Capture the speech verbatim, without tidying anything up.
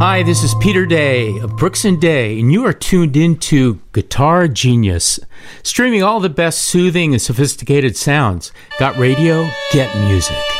Hi, this is Peter Day of Brooks and Day, and you are tuned into Guitar Genius, streaming all the best soothing and sophisticated sounds. Got radio? Get music.